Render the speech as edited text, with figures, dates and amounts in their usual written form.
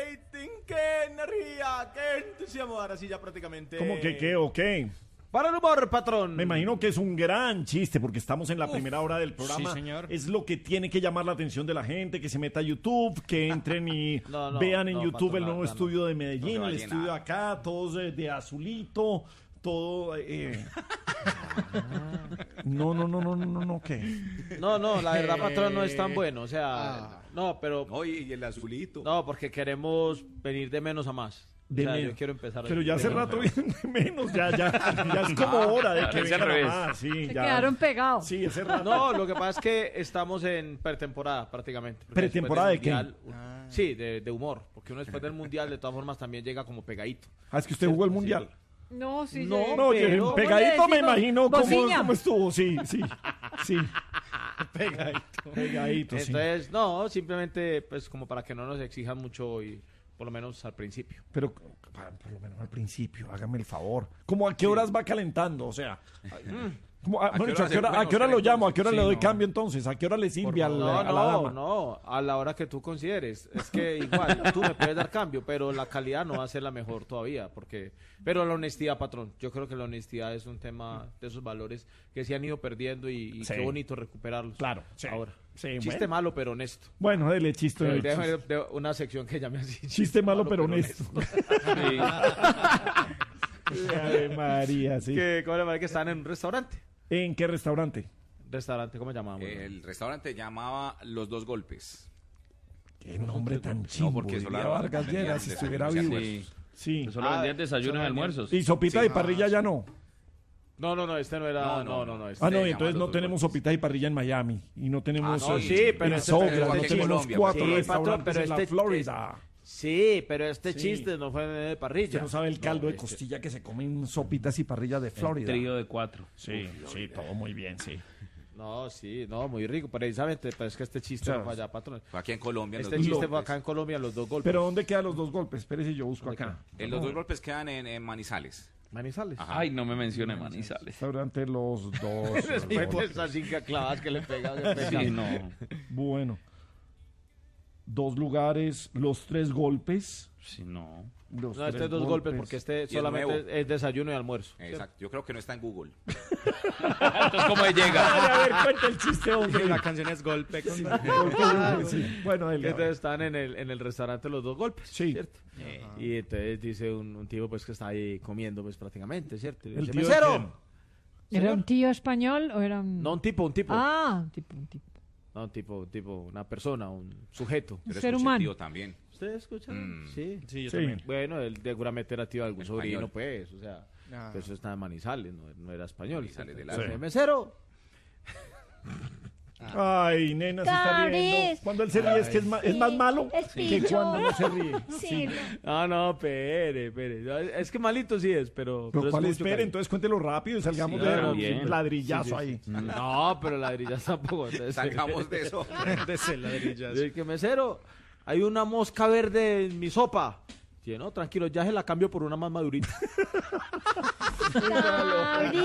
rating, qué energía, qué entusiasmo. Ahora sí ya prácticamente... ¿Cómo que qué o qué? Para el humor, patrón. Me imagino que es un gran chiste porque estamos en la primera hora del programa. Sí, señor. Es lo que tiene que llamar la atención de la gente, que se meta a YouTube, que entren y vean en YouTube patrón, el nuevo estudio de Medellín, No se va el a estudio llenar. acá, todos de azulito, todo... No, ¿qué? No, la verdad, patrón, no es tan bueno. O sea, no, pero... Oye, y el azulito. No, porque queremos venir de menos a más. De o sea, menos. yo quiero empezar... Pero ya hace de rato vienen de menos, ya es como hora de que Es al vengan revés. más, sí, Se ya. quedaron pegados. Sí, ese rato. No, lo que pasa es que estamos en pretemporada prácticamente. Porque ¿Pretemporada después del de qué? Mundial, sí, de humor. Porque uno después del mundial, de todas formas, también llega como pegadito. Ah, es que usted jugó el mundial. No, sí. No, sí. No, pero- oye, pegadito ¿cómo me le decimos? imagino Bociña. cómo estuvo, sí. Pegadito, sí. Entonces, no, simplemente, pues, como para que no nos exijan mucho y por lo menos al principio. Pero por lo menos al principio, hágame el favor. ¿Cómo a qué horas va calentando? O sea, ¿a qué hora lo llamo? ¿A qué hora le doy cambio entonces? ¿A qué hora le sirve a la dama? No, a la hora que tú consideres. Es que igual, tú me puedes dar cambio, pero la calidad no va a ser la mejor todavía, pero la honestidad, patrón, yo creo que la honestidad es un tema de esos valores que se han ido perdiendo y Sí. qué bonito recuperarlos. Claro, sí. Ahora. Sí, Chiste bueno. malo, pero honesto. Bueno, dele chiste. Déjame de una sección que llame así. Chiste malo pero honesto. Ave María, sí. ¿Cómo le parece que están en un restaurante? ¿En qué restaurante? Restaurante, ¿cómo llamamos? El restaurante llamaba Los Dos Golpes. Qué nombre tan chimbo. porque diría solo Vargas vendían Lleras si estuviera desayunos y vivo. almuerzos. Sí. Solo vendían desayunos y almuerzos. Y sopita Sí. y parrilla ya no. No, este no era. No. No. Ah, no, Se entonces llama no Los tenemos Dos sopita y parrilla en Miami. Y no tenemos Ah, no, sí, pero en este- Sogra, pero no este tenemos Colombia, 4 sí, restaurantes patrón, pero en la este- Florida. Sí, pero este Sí. chiste no fue de parrilla. Usted no sabe el caldo de este- costilla que se comen sopitas y parrillas de Florida. Trío de 4. Sí, todo muy bien, sí. No, sí, no, muy rico, precisamente, pero es que este chiste O sea, no fue allá, patrón. Fue aquí en Colombia. en Este Los Dos chiste fue Golpes. acá en Colombia, Los Dos Golpes. Pero ¿dónde quedan los dos golpes? Espérese, yo busco acá. Los Dos Golpes quedan en Manizales. Manizales. Ajá. Ay, no me mencione Manizales. Restaurante Los Dos Sí, Golpes. esas 5 clavadas que le pegan. Sí, no. Bueno. 2 lugares, los 3 golpes. Sí, no. Los No, este 3 es 2 golpes porque este es solamente nuevo. es desayuno y almuerzo. Exacto. Yo creo que no está en Google. Entonces, ¿cómo llega? A ver, cuenta el chiste, hombre. La canción es Golpe. Sí. Bueno, él. Entonces están en el restaurante Los Dos Golpes, Sí. ¿cierto? Y entonces dice un tipo pues que está ahí comiendo pues prácticamente, ¿cierto? Y ¿El dice, tío de ¡mesero! ¿Era un tío español o era un...? No, un tipo. Ah, un tipo. No, un tipo, una persona, un sujeto. Pero Ser es un humano. sentido también. ¿Ustedes escuchan? Mm. Sí. Sí, yo Sí. también. Bueno, él seguramente era tío de algún Español. sobrino, pues, o sea, Ah. pues eso está en Manizales, no era español. Manizales de la- Entonces, Sí. ¡mesero! Ay, nena, se está riendo. Cabris. Cuando él se ríe es más malo Es que pillo. cuando no se ríe. Sí, No, espere. Es que malito sí es, pero Pero es ¿cuál mucho espere? cariño. Entonces cuéntelo rápido y salgamos Sí, de también. ladrillazo Sí, sí, ahí. sí. No, pero ladrillas tampoco. entonces- Salgamos de eso. De ese ladrillas. Yo dije, mesero, hay una mosca verde en mi sopa. Sí, no, tranquilo, ya se la cambio por una más madurita. Cabri.